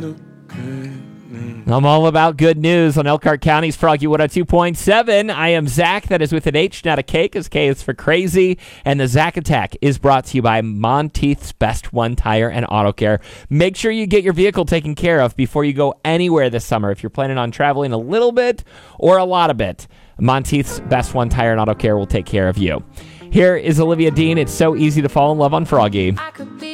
I'm all about good news on Elkhart County's Froggy 102.7. I am Zach. That is with an H, not a K, because K is for crazy. And the Zach Attack is brought to you by Monteith's Best One Tire and Auto Care. Make sure you get your vehicle taken care of before you go anywhere this summer. If you're planning on traveling a little bit or a lot of it, Monteith's Best One Tire and Auto Care will take care of you. Here is Olivia Dean. It's so easy to fall in love on Froggy.